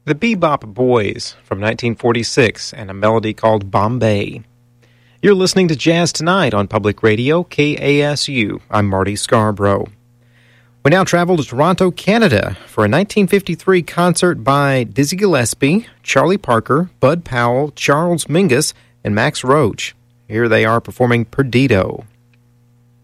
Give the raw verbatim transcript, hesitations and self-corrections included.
The Bebop Boys from nineteen forty-six and a melody called Bombay. You're listening to Jazz Tonight on Public Radio, K A S U. I'm Marty Scarborough. We now travel to Toronto, Canada for a nineteen fifty-three concert by Dizzy Gillespie, Charlie Parker, Bud Powell, Charles Mingus, and Max Roach. Here they are performing Perdido.